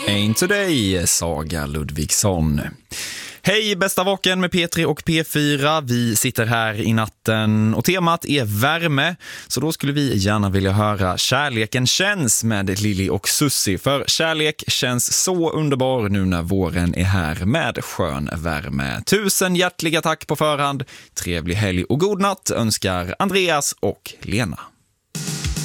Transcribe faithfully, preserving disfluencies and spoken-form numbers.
Ain't Today, Saga Ludvigsson. Hej, bästa vaken med P tre och P fyra. Vi sitter här i natten och temat är värme. Så då skulle vi gärna vilja höra Kärleken känns med Lili och Susie. För kärlek känns så underbar nu när våren är här med skön värme. Tusen hjärtliga tack på förhand. Trevlig helg och god natt önskar Andreas och Lena.